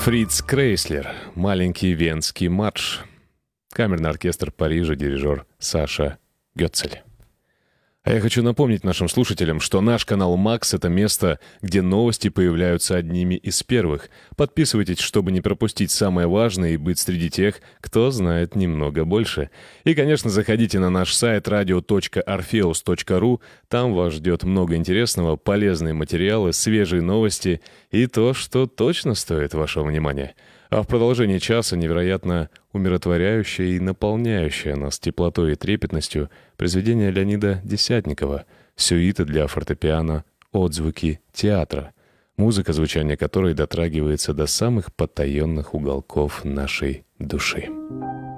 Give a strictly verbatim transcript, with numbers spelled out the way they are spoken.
Фриц Крейслер, «Маленький венский марш». Камерный оркестр Парижа, дирижер Саша Гёцель. А я хочу напомнить нашим слушателям, что наш канал «Макс» — это место, где новости появляются одними из первых. Подписывайтесь, чтобы не пропустить самое важное и быть среди тех, кто знает немного больше. И, конечно, заходите на наш сайт радио точка орфеус точка ру. Там вас ждет много интересного, полезные материалы, свежие новости и то, что точно стоит вашего внимания. А в продолжении часа невероятно умиротворяющее и наполняющее нас теплотой и трепетностью произведение Леонида Десятникова «Сюита для фортепиано. Отзвуки театра», музыка, звучание которой дотрагивается до самых потаенных уголков нашей души.